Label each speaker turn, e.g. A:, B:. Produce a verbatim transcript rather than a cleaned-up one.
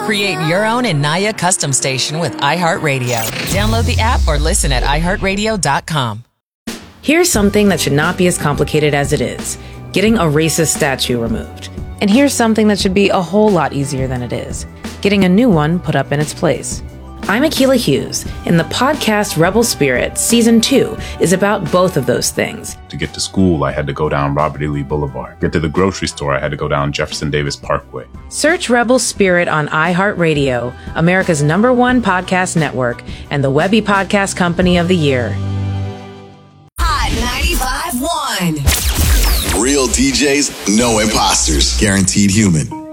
A: Create your own Anaya custom station with iHeartRadio. Download the app or listen at i heart radio dot com.
B: Here's something that should not be as complicated as it is. Getting a racist statue removed. And here's something that should be a whole lot easier than it is. Getting a new one put up in its place. I'm Akilah Hughes, and the podcast Rebel Spirit Season two is about both of those things.
C: To get to school, I had to go down Robert E. Lee Boulevard. Get to the grocery store, I had to go down Jefferson Davis Parkway.
B: Search Rebel Spirit on iHeartRadio, America's number one podcast network, and the Webby Podcast Company of the Year.
D: Hot ninety-five point one.
E: Real D Js, no imposters. Guaranteed human.